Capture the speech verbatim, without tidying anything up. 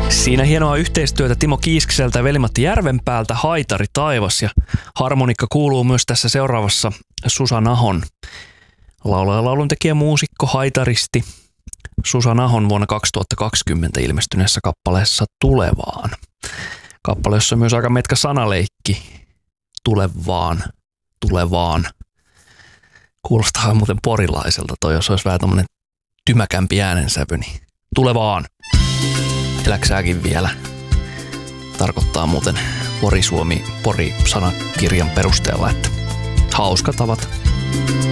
Siinä hienoa yhteistyötä Timo Kiiskiseltä ja Veli-Matti Järvenpäältä, Haitari taivas, ja harmonikka kuuluu myös tässä seuraavassa Susan Ahon laulaja, lauluntekijä, muusikko, haitaristi Susan Ahon vuonna kaksituhattakaksikymmentä ilmestyneessä kappaleessa Tulevaan. Kappale, jossa on myös aika metkä sanaleikki. Tulevaan, tulevaan. Kuulostaa muuten porilaiselta toi, jos olisi vähän tommonen tymäkämpi äänensävy, niin Tulevaan. Eläksääkin vielä. Tarkoittaa muuten Pori-Suomi, Pori-sanakirjan perusteella, että hauska tavat.